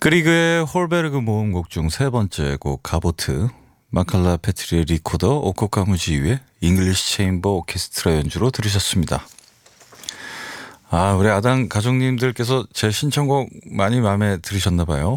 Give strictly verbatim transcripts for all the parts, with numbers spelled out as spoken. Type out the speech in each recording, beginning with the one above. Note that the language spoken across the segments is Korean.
그리그의 홀베르그 모음곡 중 세 번째 곡 가보트, 마칼라 페트리의 리코더, 오코카무지유의 잉글리시 체인버 오케스트라 연주로 들으셨습니다. 아, 우리 아당 가족님들께서 제 신청곡 많이 마음에 들으셨나 봐요.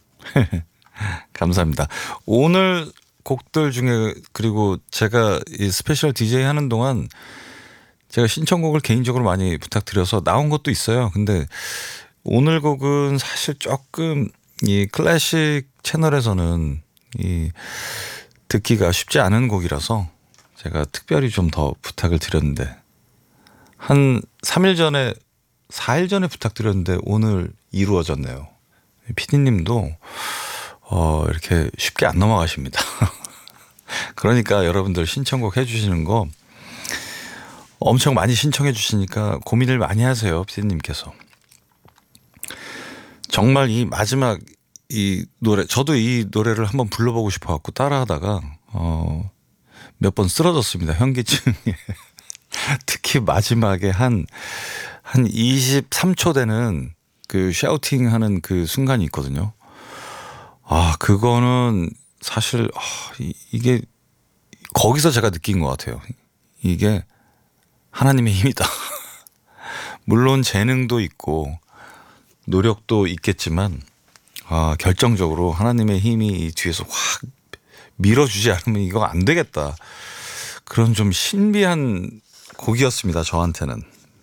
감사합니다. 오늘 곡들 중에, 그리고 제가 이 스페셜 디제이 하는 동안 제가 신청곡을 개인적으로 많이 부탁드려서 나온 것도 있어요. 근데 오늘 곡은 사실 조금 이 클래식 채널에서는 이 듣기가 쉽지 않은 곡이라서 제가 특별히 좀 더 부탁을 드렸는데, 한 삼 일 전에 사 일 전에 부탁드렸는데 오늘 이루어졌네요. 피디님도 어 이렇게 쉽게 안 넘어가십니다. 그러니까 여러분들 신청곡 해주시는 거 엄청 많이 신청해 주시니까 고민을 많이 하세요, 피디님께서. 정말 이 마지막 이 노래, 저도 이 노래를 한번 불러보고 싶어 갖고 따라하다가 어 몇 번 쓰러졌습니다, 현기증에. 특히 마지막에 한 한 이십삼 초 되는 그 샤우팅 하는 그 순간이 있거든요. 아, 그거는 사실 아, 이, 이게 거기서 제가 느낀 것 같아요. 이게 하나님의 힘이다. 물론 재능도 있고 노력도 있겠지만, 아, 결정적으로 하나님의 힘이 이 뒤에서 확 밀어주지 않으면 이거 안 되겠다. 그런 좀 신비한 곡이었습니다, 저한테는.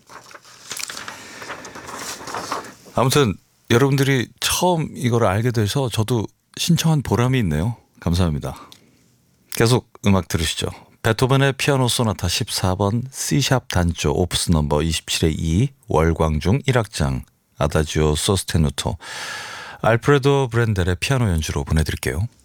아무튼 여러분들이 처음 이걸 알게 돼서 저도 신청한 보람이 있네요. 감사합니다. 계속 음악 들으시죠. 베토벤의 피아노 소나타 십사 번 C샵 단조 오프스 넘버 이십칠의 이, 월광중 일 악장 아다지오 소스테누토, 알프레도 브렌델의 피아노 연주로 보내드릴게요.